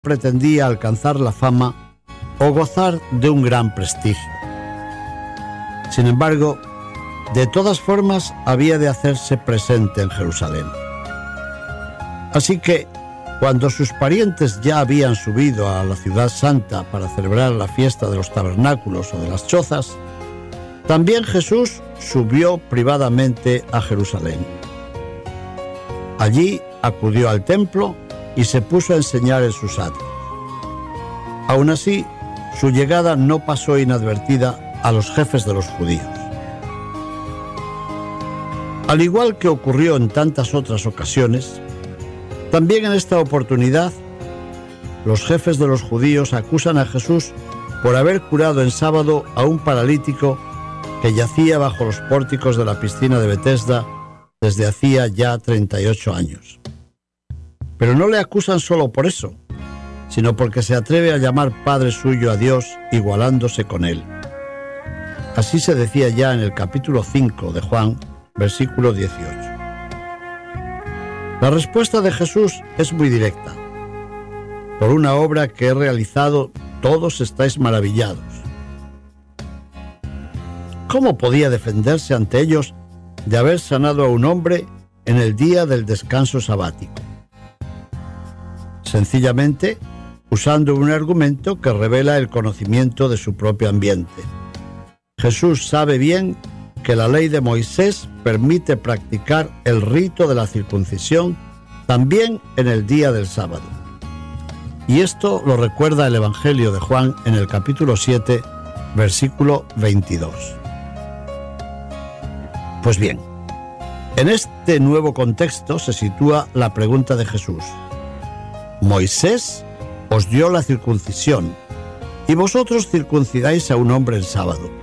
pretendía alcanzar la fama o gozar de un gran prestigio. Sin embargo, de todas formas había de hacerse presente en Jerusalén. Así que, cuando sus parientes ya habían subido a la ciudad santa para celebrar la fiesta de los tabernáculos o de las chozas, también Jesús subió privadamente a Jerusalén. Allí acudió al templo y se puso a enseñar en sus atrios. Aún así, su llegada no pasó inadvertida a los jefes de los judíos. Al igual que ocurrió en tantas otras ocasiones, también en esta oportunidad, los jefes de los judíos acusan a Jesús por haber curado en sábado a un paralítico que yacía bajo los pórticos de la piscina de Betesda desde hacía ya 38 años. Pero no le acusan solo por eso, sino porque se atreve a llamar Padre suyo a Dios igualándose con él. Así se decía ya en el capítulo 5 de Juan, versículo 18. La respuesta de Jesús es muy directa. Por una obra que he realizado, todos estáis maravillados. ¿Cómo podía defenderse ante ellos de haber sanado a un hombre en el día del descanso sabático? Sencillamente, usando un argumento que revela el conocimiento de su propio ambiente. Jesús sabe bien que la ley de Moisés permite practicar el rito de la circuncisión también en el día del sábado. Y esto lo recuerda el Evangelio de Juan en el capítulo 7, versículo 22. Pues bien, en este nuevo contexto se sitúa la pregunta de Jesús. Moisés os dio la circuncisión, y vosotros circuncidáis a un hombre en sábado.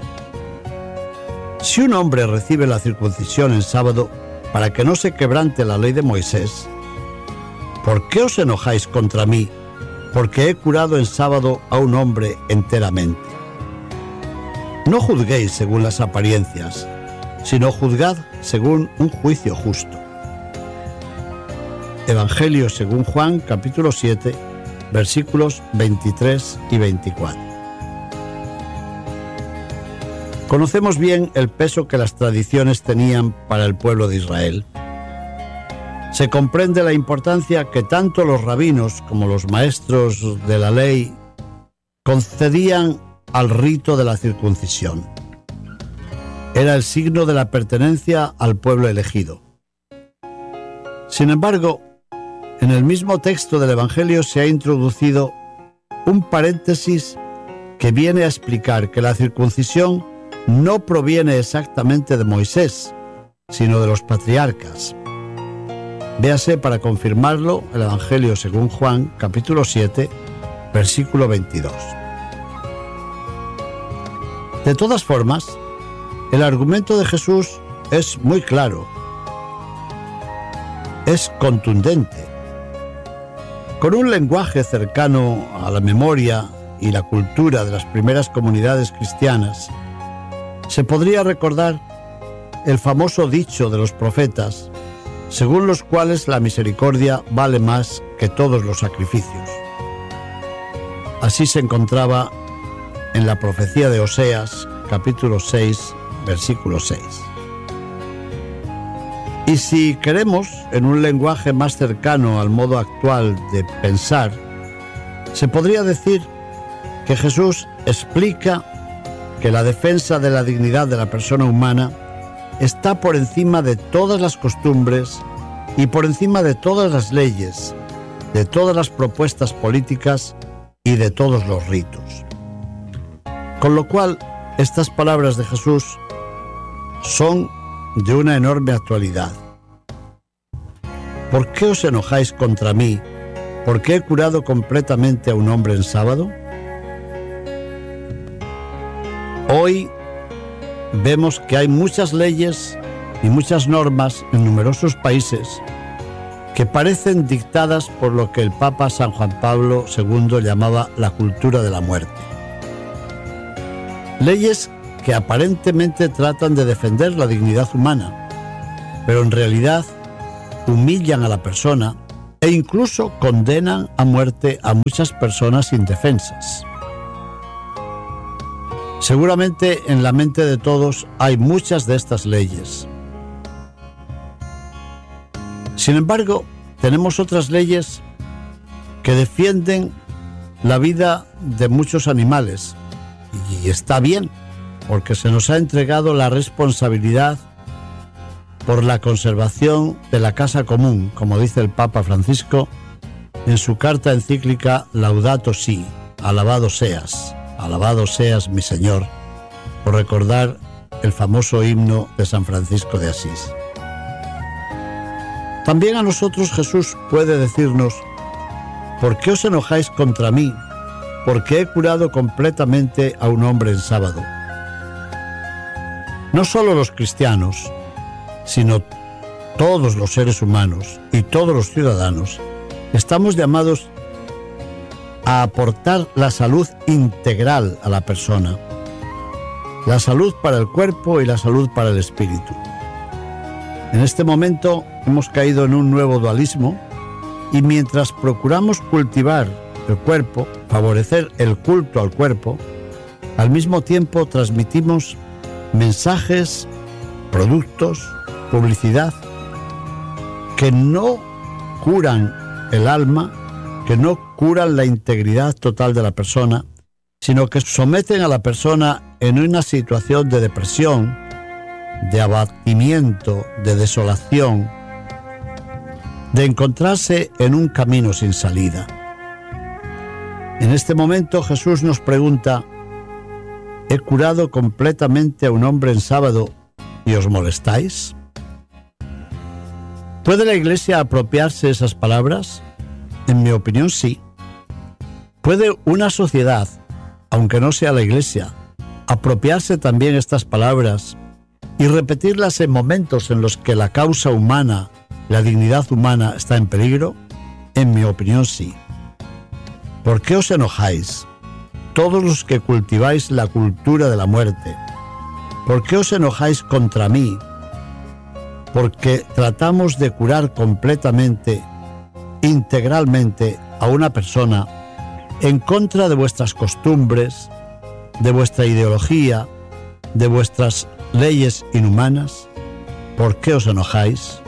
Si un hombre recibe la circuncisión en sábado para que no se quebrante la ley de Moisés, ¿por qué os enojáis contra mí porque he curado en sábado a un hombre enteramente? No juzguéis según las apariencias, sino juzgad según un juicio justo. Evangelio según Juan, capítulo 7, versículos 23 y 24. Conocemos bien el peso que las tradiciones tenían para el pueblo de Israel. Se comprende la importancia que tanto los rabinos como los maestros de la ley concedían al rito de la circuncisión. Era el signo de la pertenencia al pueblo elegido. Sin embargo, en el mismo texto del Evangelio se ha introducido un paréntesis que viene a explicar que la circuncisión no proviene exactamente de Moisés, sino de los patriarcas. Véase para confirmarlo el Evangelio según Juan, capítulo 7, versículo 22. De todas formas, el argumento de Jesús es muy claro, es contundente. Con un lenguaje cercano a la memoria y la cultura de las primeras comunidades cristianas, se podría recordar el famoso dicho de los profetas, según los cuales la misericordia vale más que todos los sacrificios. Así se encontraba en la profecía de Oseas, capítulo 6, versículo 6. Y si queremos, en un lenguaje más cercano al modo actual de pensar, se podría decir que Jesús explica que la defensa de la dignidad de la persona humana está por encima de todas las costumbres y por encima de todas las leyes, de todas las propuestas políticas y de todos los ritos. Con lo cual, estas palabras de Jesús son de una enorme actualidad. ¿Por qué os enojáis contra mí? ¿Porque he curado completamente a un hombre en sábado? Hoy vemos que hay muchas leyes y muchas normas en numerosos países que parecen dictadas por lo que el Papa San Juan Pablo II llamaba la cultura de la muerte. Leyes que aparentemente tratan de defender la dignidad humana, pero en realidad humillan a la persona e incluso condenan a muerte a muchas personas indefensas. Seguramente en la mente de todos hay muchas de estas leyes. Sin embargo, tenemos otras leyes que defienden la vida de muchos animales, y está bien, porque se nos ha entregado la responsabilidad por la conservación de la casa común, como dice el Papa Francisco en su carta encíclica Laudato Si, alabado seas mi Señor, por recordar el famoso himno de San Francisco de Asís. También a nosotros Jesús puede decirnos: ¿por qué os enojáis contra mí? Porque he curado completamente a un hombre en sábado. No solo los cristianos, sino todos los seres humanos y todos los ciudadanos estamos llamados a aportar la salud integral a la persona, la salud para el cuerpo y la salud para el espíritu. En este momento hemos caído en un nuevo dualismo, y mientras procuramos cultivar el cuerpo, favorecer el culto al cuerpo, al mismo tiempo transmitimos mensajes, productos, publicidad que no curan el alma, que no curan la integridad total de la persona, sino que someten a la persona en una situación de depresión, de abatimiento, de desolación, de encontrarse en un camino sin salida. En este momento Jesús nos pregunta: ¿he curado completamente a un hombre en sábado y os molestáis? ¿Puede la Iglesia apropiarse esas palabras? En mi opinión, sí. ¿Puede una sociedad, aunque no sea la Iglesia, apropiarse también estas palabras y repetirlas en momentos en los que la causa humana, la dignidad humana está en peligro? En mi opinión, sí. ¿Por qué os enojáis, todos los que cultiváis la cultura de la muerte? ¿Por qué os enojáis contra mí? Porque tratamos de curar completamente, integralmente a una persona en contra de vuestras costumbres, de vuestra ideología, de vuestras leyes inhumanas. ¿Por qué os enojáis?